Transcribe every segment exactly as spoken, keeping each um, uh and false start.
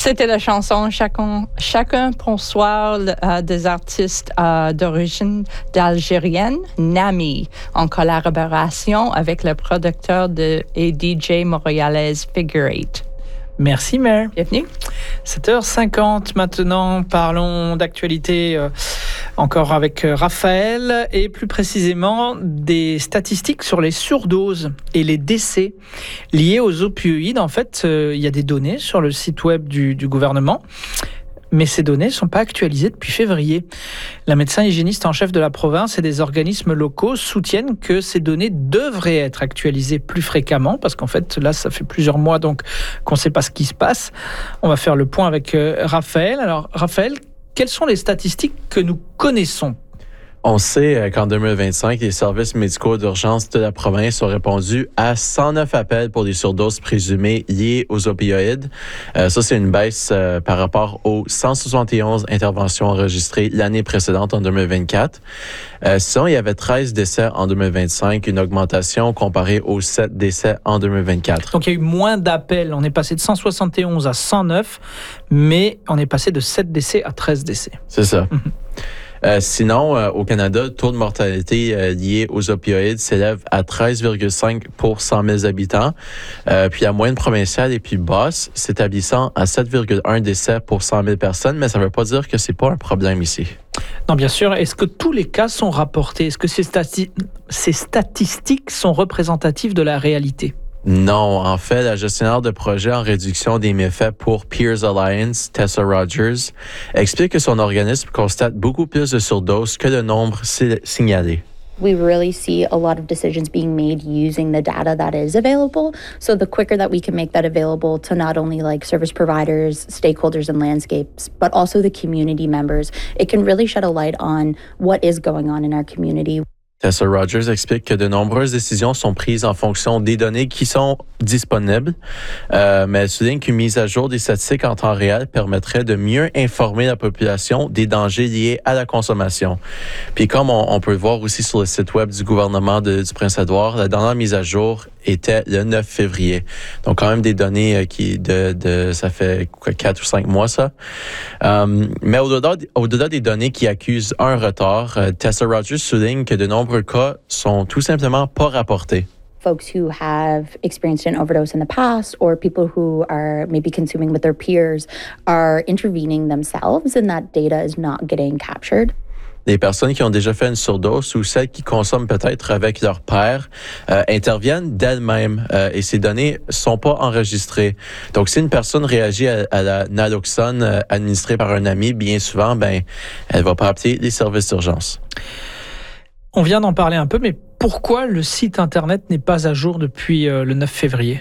C'était la chanson Chacun, Chacun pour soi euh, des artistes euh, d'origine algérienne, Nami, en collaboration avec le producteur de, et D J montréalaise Figure Eight. Merci Mère. Bienvenue. sept heures cinquante maintenant, parlons d'actualité euh, encore avec euh, Raphaël et plus précisément des statistiques sur les surdoses et les décès liés aux opioïdes. En fait, euh, il y a des données sur le site web du, du gouvernement, mais ces données ne sont pas actualisées depuis février. La médecin hygiéniste en chef de la province et des organismes locaux soutiennent que ces données devraient être actualisées plus fréquemment, parce qu'en fait, là, ça fait plusieurs mois donc qu'on ne sait pas ce qui se passe. On va faire le point avec euh, Raphaël. Alors, Raphaël, quelles sont les statistiques que nous connaissons ? On sait qu'en deux mille vingt-cinq, les services médicaux d'urgence de la province ont répondu à cent neuf appels pour des surdoses présumées liées aux opioïdes. Euh, ça, c'est une baisse euh, par rapport aux cent soixante et onze interventions enregistrées l'année précédente, en deux mille vingt-quatre. Euh, sinon, il y avait treize décès en deux mille vingt-cinq, une augmentation comparée aux sept décès en deux mille vingt-quatre. Donc, il y a eu moins d'appels. On est passé de cent soixante et onze à cent neuf, mais on est passé de sept décès à treize décès. C'est ça. Mm-hmm. Euh, sinon, euh, au Canada, le taux de mortalité euh, lié aux opioïdes s'élève à treize virgule cinq pour cent mille habitants. Euh, puis la moyenne provinciale est plus basse, s'établissant à sept virgule un décès pour cent mille personnes, mais ça ne veut pas dire que c'est pas un problème ici. Non, bien sûr. Est-ce que tous les cas sont rapportés? Est-ce que ces, stati- ces statistiques sont représentatives de la réalité? Non, en fait, la gestionnaire de projet en réduction des méfaits pour Peers Alliance, Tessa Rogers, explique que son organisme constate beaucoup plus de surdoses que le nombre signalé. We really see a lot of decisions being made using the data that is available. So the quicker that we can make that available to not only like service providers, stakeholders and landscapes, but also the community members, it can really shed a light on what is going on in our community. Tessa Rogers explique que de nombreuses décisions sont prises en fonction des données qui sont disponibles, euh, mais elle souligne qu'une mise à jour des statistiques en temps réel permettrait de mieux informer la population des dangers liés à la consommation. Puis comme on, on peut le voir aussi sur le site web du gouvernement de, du Prince-Édouard, la dernière mise à jour était le neuf février. Donc quand même des données qui de, de ça fait quatre ou cinq mois ça. Um, mais au-delà, au-delà des données qui accusent un retard, Tessa Rogers souligne que de nombreux cas sont tout simplement pas rapportés. Folks who have experienced an overdose in the past or people who are maybe consuming with their peers are intervening themselves and that data is not getting captured. Les personnes qui ont déjà fait une surdose ou celles qui consomment peut-être avec leur père euh, interviennent d'elles-mêmes euh, et ces données sont pas enregistrées. Donc, si une personne réagit à, à la naloxone euh, administrée par un ami, bien souvent, ben, elle va pas appeler les services d'urgence. On vient d'en parler un peu, mais pourquoi le site Internet n'est pas à jour depuis euh, le neuf février?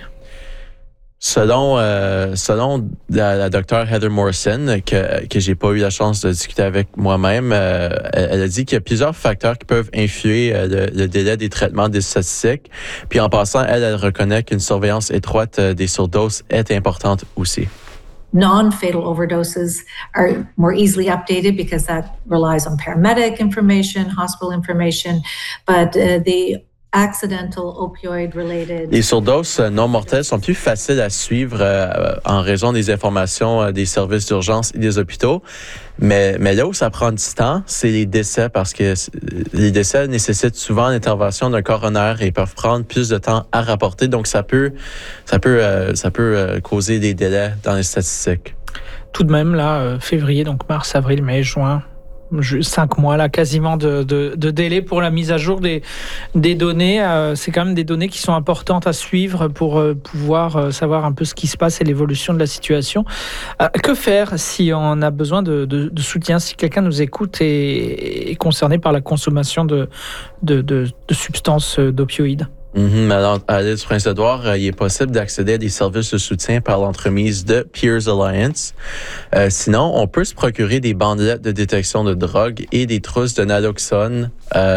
Selon, euh, selon la, la docteure Heather Morrison, que, que j'ai pas eu la chance de discuter avec moi-même, euh, elle, elle a dit qu'il y a plusieurs facteurs qui peuvent influer euh, le, le délai des traitements des statistiques. Puis en passant, elle, elle reconnaît qu'une surveillance étroite des surdoses est importante aussi. Non-fatal overdoses are more easily updated because that relies on paramedic information, hospital information, but uh, the accidental opioid related. Les surdoses non mortelles sont plus faciles à suivre euh, en raison des informations euh, des services d'urgence et des hôpitaux. Mais, mais là où ça prend du temps, c'est les décès parce que les décès nécessitent souvent l'intervention d'un coroner et peuvent prendre plus de temps à rapporter. Donc, ça peut, ça peut, euh, ça peut euh, causer des délais dans les statistiques. Tout de même, là, euh, février, donc mars, avril, mai, juin, cinq mois là quasiment de, de, de délai pour la mise à jour des, des données. Euh, c'est quand même des données qui sont importantes à suivre pour euh, pouvoir euh, savoir un peu ce qui se passe et l'évolution de la situation. Euh, que faire si on a besoin de, de, de soutien, si quelqu'un nous écoute et est concerné par la consommation de, de, de, de substances d'opioïdes? Mm-hmm. Alors, à l'île du Prince-Édouard, euh, il est possible d'accéder à des services de soutien par l'entremise de Peers Alliance. Euh, sinon, on peut se procurer des bandelettes de détection de drogue et des trousses de naloxone euh,